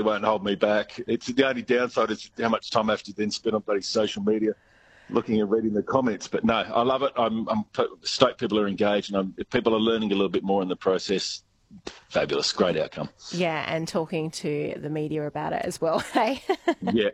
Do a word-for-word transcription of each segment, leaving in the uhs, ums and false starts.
won't hold me back. It's the only downside is how much time I have to then spend on bloody social media, looking and reading the comments. But no, I love it. I'm, I'm stoked people are engaged, and I'm, if people are learning a little bit more in the process, fabulous, great outcome. Yeah, and talking to the media about it as well, hey? Yeah,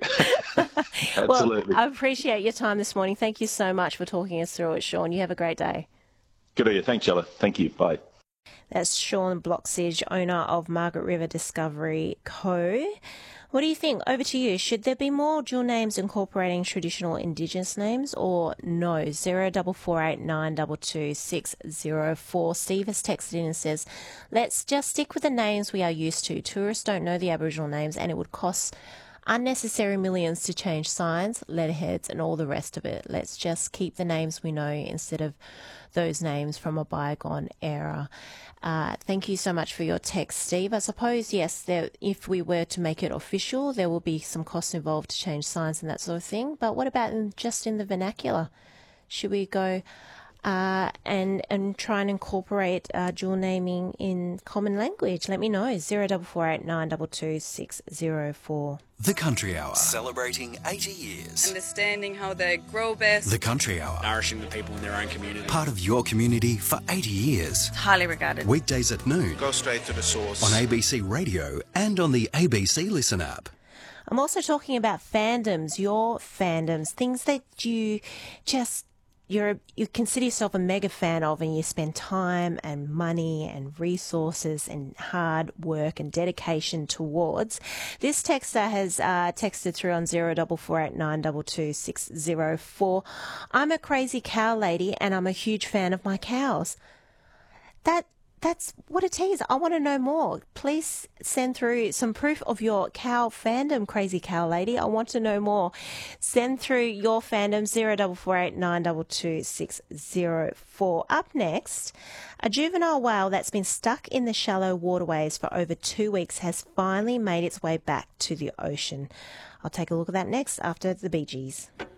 absolutely. Well, I appreciate your time this morning. Thank you so much for talking us through it, Sean. You have a great day. Good on you. Thanks, Ella. Thank you. Bye. That's Sean Bloxage, owner of Margaret River Discovery Co. What do you think? Over to you. Should there be more dual names incorporating traditional Indigenous names or no? Zero double four eight nine double two six zero four. Steve has texted in and says, let's just stick with the names we are used to. Tourists don't know the Aboriginal names and it would cost unnecessary millions to change signs, letterheads and all the rest of it. Let's just keep the names we know instead of those names from a bygone era. Uh, thank you so much for your text, Steve. I suppose, yes, there, if we were to make it official, there will be some costs involved to change signs and that sort of thing. But what about in, just in the vernacular? Should we go uh, and and try and incorporate uh, dual naming in common language? Let me know. Zero double four eight nine double two six zero four. The Country Hour, celebrating eighty years. Understanding how they grow best. The Country Hour, nourishing the people in their own community. Part of your community for eighty years. Highly regarded. Weekdays at noon. Go straight to the source. On A B C Radio and on the A B C Listen app. I'm also talking about fandoms, your fandoms, things that you just... You're, you consider yourself a mega fan of and you spend time and money and resources and hard work and dedication towards. This texter has uh, texted through on zero double four eight nine double two six zero four. I'm a crazy cow lady and I'm a huge fan of my cows. That That's what it is. I want to know more. Please send through some proof of your cow fandom, crazy cow lady. I want to know more. Send through your fandom, zero double four eight nine double two six zero four. Up next, a juvenile whale that's been stuck in the shallow waterways for over two weeks has finally made its way back to the ocean. I'll take a look at that next after the Bee Gees.